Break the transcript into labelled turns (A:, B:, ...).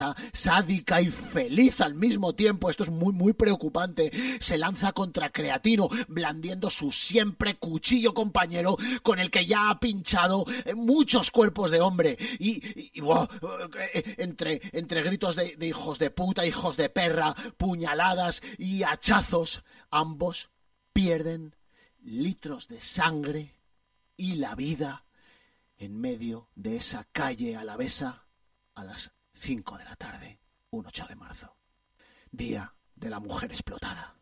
A: asquerosa, sádica y feliz al mismo tiempo, esto es muy, muy preocupante, se lanza contra Creatino, blandiendo su siempre cuchillo compañero con el que ya ha pinchado muchos cuerpos de hombre. Y wow, entre gritos de hijos de puta, hijos de perra, puñaladas y hachazos, ambos pierden litros de sangre y la vida en medio de esa calle alavesa a las 5 de la tarde, un 8 de marzo, día de la mujer explotada.